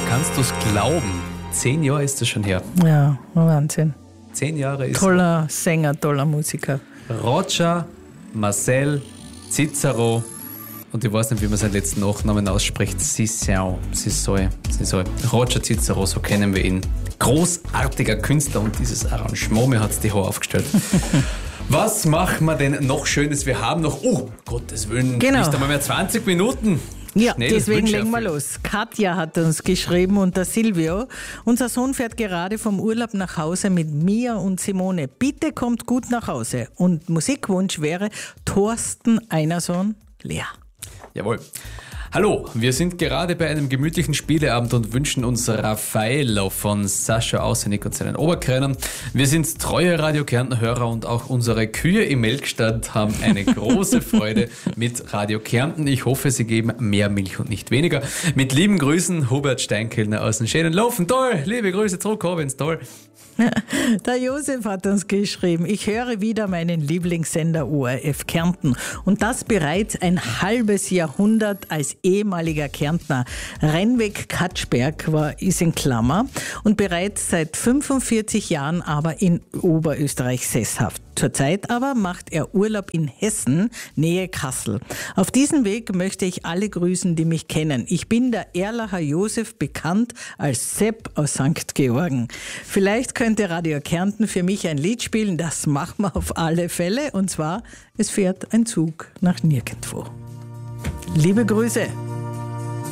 Kannst du es glauben? 10 Jahre ist das schon her. Ja, Wahnsinn. 10 Jahre ist Toller Sänger, toller Musiker. Roger Marcel Cicero, und ich weiß nicht, wie man seinen letzten Nachnamen ausspricht, Cicero. Roger Cicero, so kennen wir ihn. Großartiger Künstler, und dieses Arrangement, mir hat es die Haare aufgestellt. Was machen wir denn noch Schönes? Wir haben noch, Gottes Willen, Genau. nicht einmal mehr 20 Minuten. Ja, Schnell, das deswegen wünsche ich legen wir viel. los. Katja hat uns geschrieben und der Silvio. Unser Sohn fährt gerade vom Urlaub nach Hause mit Mia und Simone. Bitte kommt gut nach Hause. Und Musikwunsch wäre Thorsten Einerson, Lea. Jawohl. Hallo, wir sind gerade bei einem gemütlichen Spieleabend und wünschen uns Raffaello von Sascha Ausenik und seinen Oberkrönern. Wir sind treue Radio Kärnten-Hörer und auch unsere Kühe im Melkstand haben eine große Freude mit Radio Kärnten. Ich hoffe, sie geben mehr Milch und nicht weniger. Mit lieben Grüßen, Hubert Steinkellner aus dem schönen Laufen. Toll, liebe Grüße zurück, Robins, toll. Der Josef hat uns geschrieben, ich höre wieder meinen Lieblingssender ORF Kärnten und das bereits ein halbes Jahrhundert als ehemaliger Kärntner. Rennweg-Katschberg ist in Klammer und bereits seit 45 Jahren aber in Oberösterreich sesshaft. Zurzeit aber macht er Urlaub in Hessen, Nähe Kassel. Auf diesem Weg möchte ich alle grüßen, die mich kennen. Ich bin der Erlacher Josef, bekannt als Sepp aus St. Georgen. Vielleicht könnte Radio Kärnten für mich ein Lied spielen, das machen wir auf alle Fälle. Und zwar, es fährt ein Zug nach nirgendwo. Liebe Grüße.